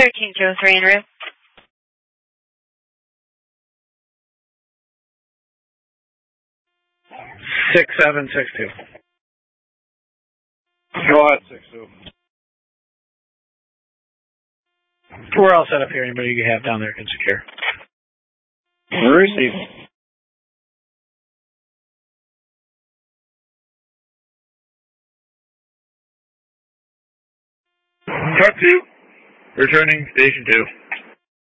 1303 en route. 6762. Go ahead, 62. We're all set up here. Anybody you have down there can secure. Receive. Cut 2. Returning Station 2.